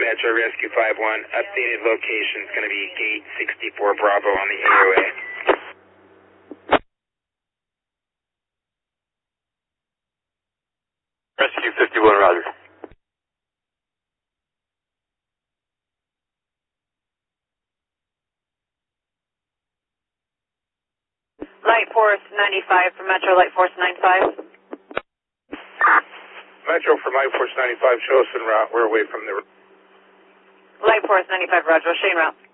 Metro Rescue 5-1. Updated location is going to be gate 64 Bravo on the AOA. Rescue 51, roger. Light Force 95 for Metro, Light Force 95. Metro for Light Force 95, show us en route. We're away from the... Light Force 95, roger. Shane route.